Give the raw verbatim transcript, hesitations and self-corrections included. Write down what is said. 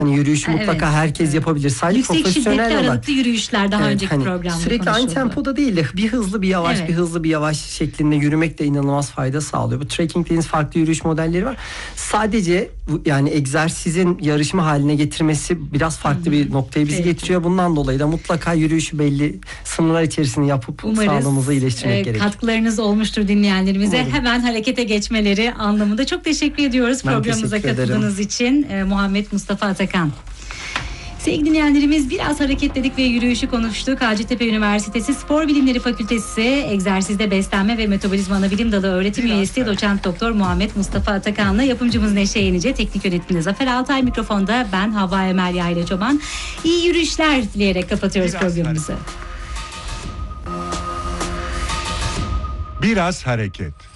Hani yürüyüşü Evet, mutlaka herkes evet. yapabilir. Sadece Yüksek profesyonel şiddetli olan. aralıklı yürüyüşler daha Evet, önceki hani programda sürekli aynı konuşuldu. tempoda değil de bir hızlı bir yavaş, Evet. bir hızlı bir yavaş şeklinde yürümek de inanılmaz fayda sağlıyor. Bu trekking dediğiniz farklı yürüyüş modelleri var. Sadece bu, yani egzersizin yarışma haline getirmesi biraz farklı Hı hı. bir noktaya bizi Peki. getiriyor. Bundan dolayı da mutlaka yürüyüşü belli sınırlar içerisinde yapıp sağlığımızı iyileştirmek e, gerekiyor. katkılarınız olmuştur dinleyenlerimize. Umarım. Hemen harekete geçmeleri anlamında çok teşekkür ediyoruz Ben programımıza teşekkür ederim. katıldığınız için e, Muhammed Mustafa Atakan. Sevgili dinleyenlerimiz, biraz hareketledik ve yürüyüşü konuştuk. Hacettepe Üniversitesi Spor Bilimleri Fakültesi Egzersizde Beslenme ve Metabolizma Anabilim Dalı öğretim Biraz üyesi evet. Doçent Doktor Muhammed Mustafa Atakan'la yapımcımız Neşe Yenice, teknik yönetimde Zafer Altay, mikrofonda ben Havva Emel Yayla Çoban. İyi yürüyüşler dileyerek kapatıyoruz Biraz programımızı. Biraz hareket.